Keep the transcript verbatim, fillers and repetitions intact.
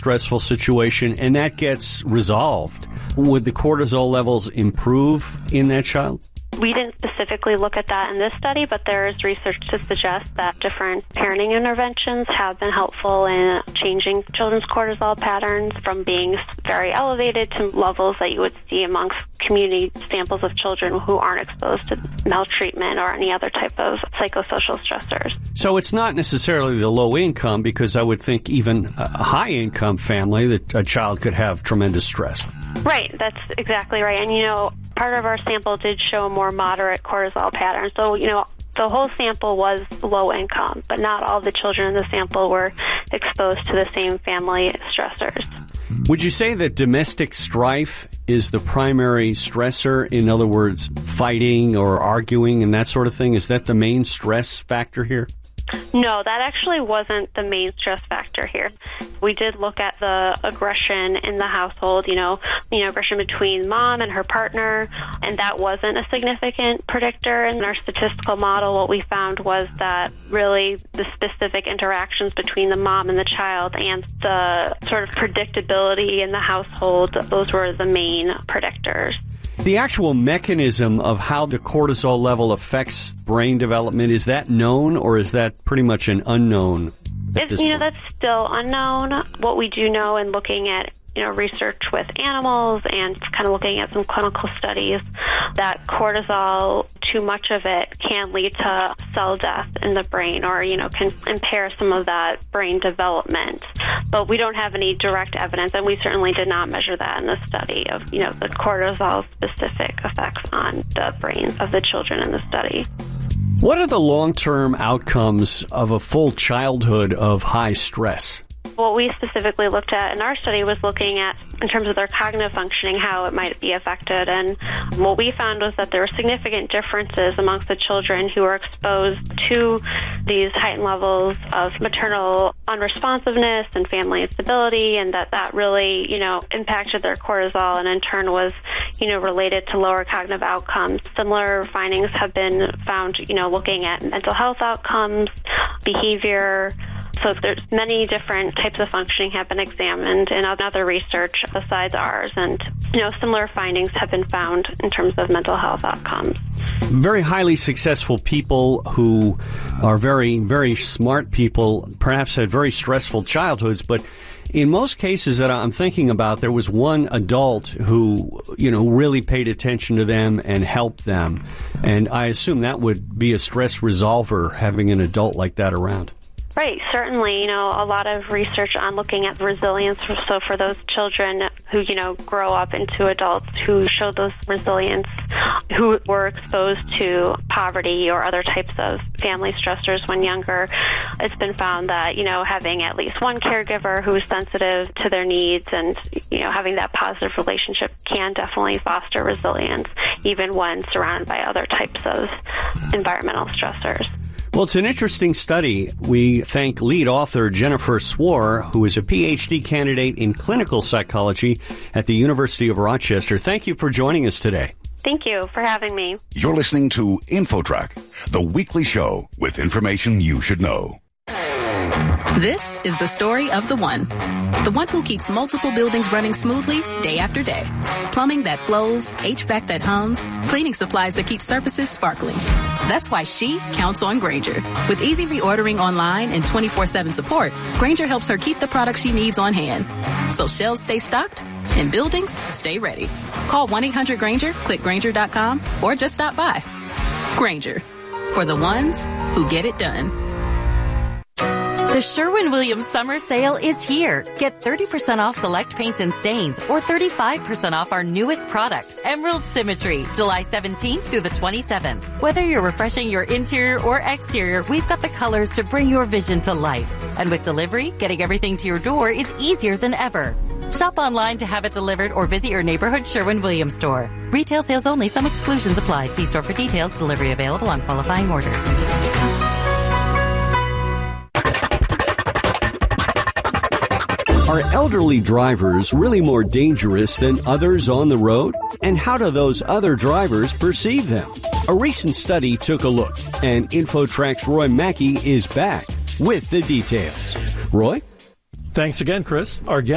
stressful situation and that gets resolved, would the cortisol levels improve in that child? We didn't specifically look at that in this study, but there is research to suggest that different parenting interventions have been helpful in changing children's cortisol patterns from being very elevated to levels that you would see amongst community samples of children who aren't exposed to maltreatment or any other type of psychosocial stressors. So it's not necessarily the low income, because I would think even a high income family that a child could have tremendous stress. Right, that's exactly right. And, you know, part of our sample did show a more moderate cortisol pattern. So, you know, the whole sample was low income, but not all the children in the sample were exposed to the same family stressors. Would you say that domestic strife is the primary stressor? In other words, fighting or arguing and that sort of thing? Is that the main stress factor here? No, that actually wasn't the main stress factor here. We did look at the aggression in the household, you know, you know, aggression between mom and her partner, and that wasn't a significant predictor. In our statistical model, what we found was that really the specific interactions between the mom and the child and the sort of predictability in the household, those were the main predictors. The actual mechanism of how the cortisol level affects brain development, is that known, or is that pretty much an unknown? It's, you know, that's still unknown. What we do know in looking at, you know, research with animals and kind of looking at some clinical studies, that cortisol, too much of it can lead to cell death in the brain, or, you know, can impair some of that brain development. But we don't have any direct evidence, and we certainly did not measure that in the study of, you know, the cortisol-specific effects on the brains of the children in the study. What are the long-term outcomes of a full childhood of high stress? What we specifically looked at in our study was looking at, in terms of their cognitive functioning, how it might be affected. And what we found was that there were significant differences amongst the children who were exposed to these heightened levels of maternal unresponsiveness and family instability, and that that really, you know, impacted their cortisol and in turn was, you know, related to lower cognitive outcomes. Similar findings have been found, you know, looking at mental health outcomes, behavior. So there's many different types of functioning have been examined in other research besides ours, and, you know, similar findings have been found in terms of mental health outcomes. Very highly successful people who are very, very smart people, perhaps had very stressful childhoods, but in most cases that I'm thinking about, there was one adult who, you know, really paid attention to them and helped them. And I assume that would be a stress resolver, having an adult like that around. Right, certainly. You know, a lot of research on looking at resilience. So for those children who, you know, grow up into adults who show those resilience, who were exposed to poverty or other types of family stressors when younger, it's been found that, you know, having at least one caregiver who is sensitive to their needs and, you know, having that positive relationship can definitely foster resilience, even when surrounded by other types of environmental stressors. Well, it's an interesting study. We thank lead author Jennifer Swore, who is a P H D candidate in clinical psychology at the University of Rochester. Thank you for joining us today. Thank you for having me. You're listening to InfoTrack, the weekly show with information you should know. This is the story of the one. The one who keeps multiple buildings running smoothly day after day. Plumbing that flows, H V A C that hums, cleaning supplies that keep surfaces sparkling. That's why she counts on Grainger. With easy reordering online and twenty-four seven support, Grainger helps her keep the products she needs on hand. So shelves stay stocked and buildings stay ready. Call one eight hundred Grainger, click Grainger dot com, or just stop by. Grainger, for the ones who get it done. The Sherwin-Williams Summer Sale is here. Get thirty percent off select paints and stains or thirty-five percent off our newest product, Emerald Symmetry, July seventeenth through the twenty-seventh. Whether you're refreshing your interior or exterior, we've got the colors to bring your vision to life. And with delivery, getting everything to your door is easier than ever. Shop online to have it delivered or visit your neighborhood Sherwin-Williams store. Retail sales only. Some exclusions apply. See store for details. Delivery available on qualifying orders. Are elderly drivers really more dangerous than others on the road? And how do those other drivers perceive them? A recent study took a look, and InfoTrack's Roy Mackey is back with the details. Roy? Thanks again, Chris. Our guest